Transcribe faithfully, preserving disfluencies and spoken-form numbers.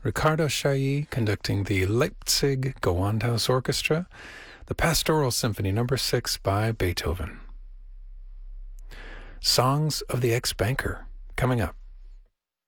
Ricardo Chailly conducting the Leipzig Gewandhaus Orchestra, the Pastoral Symphony Number six by Beethoven. Songs of the Ex-Banker, coming up.